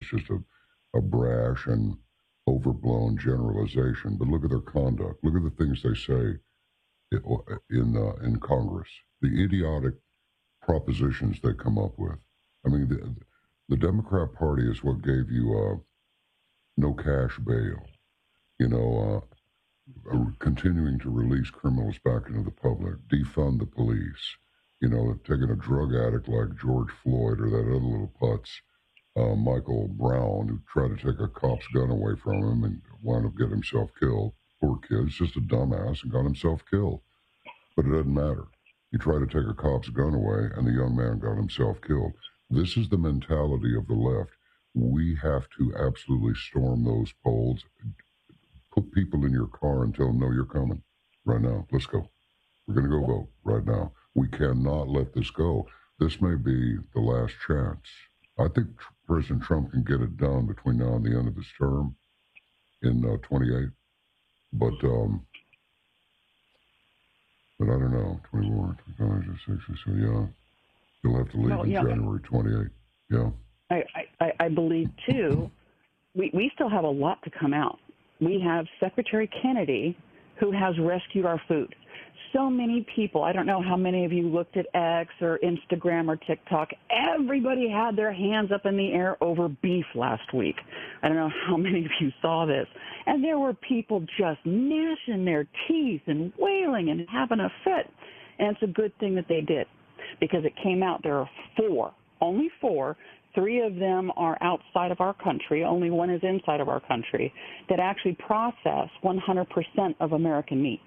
just a brash and overblown generalization. But look at their conduct. Look at the things they say in Congress. The idiotic propositions they come up with. I mean, the Democrat Party is what gave you no cash bail. Continuing to release criminals back into the public, defund the police, taking a drug addict like George Floyd or that other little putz, Michael Brown, who tried to take a cop's gun away from him and wound up getting himself killed. Poor kid, just a dumbass and got himself killed. But it doesn't matter. He tried to take a cop's gun away and the young man got himself killed. This is the mentality of the left. We have to absolutely storm those polls. Put people in your car and tell them, no, you're coming right now. Let's go. We're going to go vote right now. We cannot let this go. This may be the last chance. I think President Trump can get it done between now and the end of his term in 28. But I don't know, 24, 25, 26, so yeah. He'll have to leave in January 28. Yeah. I believe, too, we still have a lot to come out. We have Secretary Kennedy, who has rescued our food. So many people, I don't know how many of you looked at X or Instagram or TikTok, everybody had their hands up in the air over beef last week. I don't know how many of you saw this. And there were people just gnashing their teeth and wailing and having a fit. And it's a good thing that they did, because it came out there are only four. 3 of them are outside of our country, only 1 is inside of our country, that actually process 100% of American meat.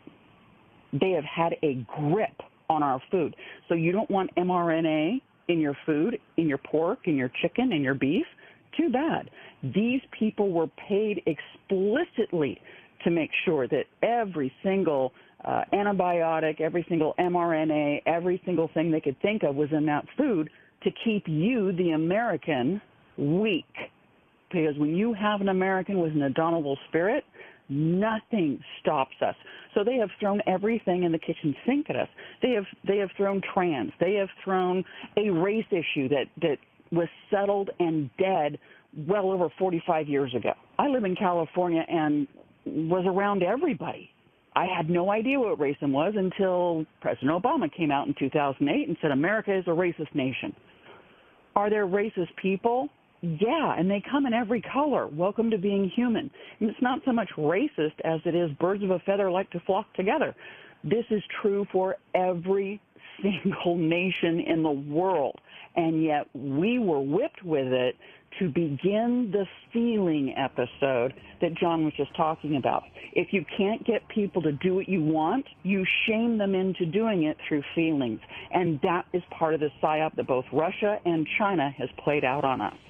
They have had a grip on our food. So you don't want mRNA in your food, in your pork, in your chicken, in your beef? Too bad. These people were paid explicitly to make sure that every single antibiotic, every single mRNA, every single thing they could think of was in that food, to keep you, the American, weak. Because when you have an American with an indomitable spirit, nothing stops us. So they have thrown everything in the kitchen sink at us. They have thrown trans. They have thrown a race issue that was settled and dead well over 45 years ago. I live in California and was around everybody. I had no idea what racism was until President Obama came out in 2008 and said America is a racist nation. Are there racist people? Yeah, and they come in every color. Welcome to being human. And it's not so much racist as it is birds of a feather like to flock together. This is true for every single nation in the world. And yet we were whipped with it to begin the feeling episode that John was just talking about. If you can't get people to do what you want, you shame them into doing it through feelings. And that is part of the psyop that both Russia and China has played out on us.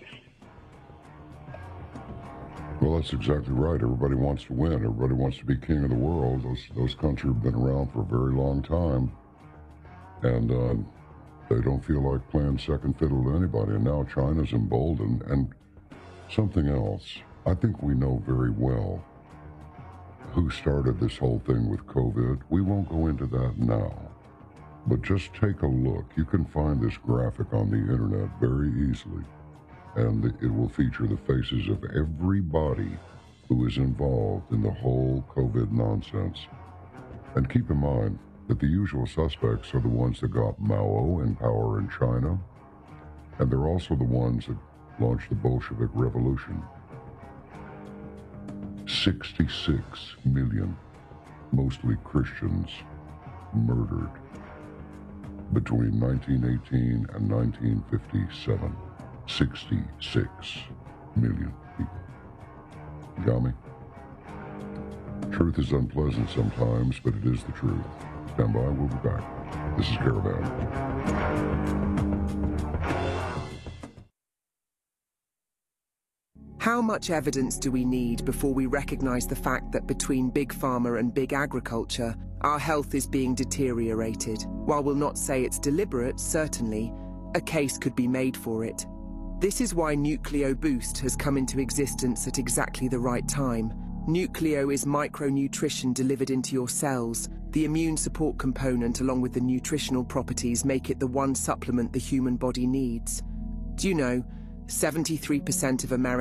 Well, that's exactly right. Everybody wants to win. Everybody wants to be king of the world. Those countries have been around for a very long time. And they don't feel like playing second fiddle to anybody. And now China's emboldened. And something else, I think we know very well who started this whole thing with COVID. We won't go into that now. But just take a look. You can find this graphic on the internet very easily. And it will feature the faces of everybody who is involved in the whole COVID nonsense. And keep in mind that the usual suspects are the ones that got Mao in power in China, and they're also the ones that launched the Bolshevik Revolution. 66 million, mostly Christians, murdered between 1918 and 1957. 66 million people. Got me? Truth is unpleasant sometimes, but it is the truth. Stand by, we'll be back. This is Caravan. How much evidence do we need before we recognize the fact that between big pharma and big agriculture, our health is being deteriorated? While we'll not say it's deliberate, certainly, a case could be made for it. This is why Nucleo Boost has come into existence at exactly the right time. Nucleo is micronutrition delivered into your cells. The immune support component along with the nutritional properties make it the one supplement the human body needs. Do you know, 73% of Americans